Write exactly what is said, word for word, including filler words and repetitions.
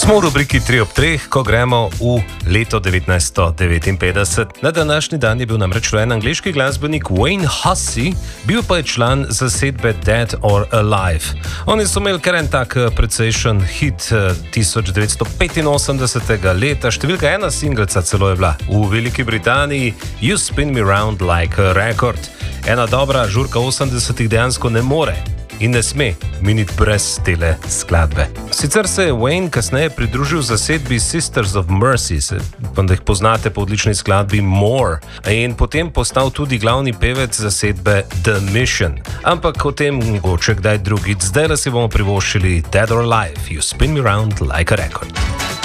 Smo v rubriki tri ob treh, ko gremo v leto devetnajststo devetinpetdeset. Na današnji dan je bil namreč rojen angleški glasbenik Wayne Hussey, bil pa je član zasedbe Dead or Alive. Oni so imeli kar en tak precejšen hit tisoč devetsto petinosemdesetega leta, številka ena singelca celo je bila v Veliki Britaniji, You Spin Me Round Like a Record. Ena dobra žurka osemdesetih dejansko ne more in ne sme miniti brez tele skladbe. Sicer se je Wayne kasneje pridružil zasedbi Sisters of Mercy, pa da jih poznate po odlični skladbi More, in potem postal tudi glavni pevec zasedbe The Mission. Ampak o tem mogoče kdaj drugič. Zdaj si bomo privoščili Dead or Alive, You Spin Me Round Like a Record.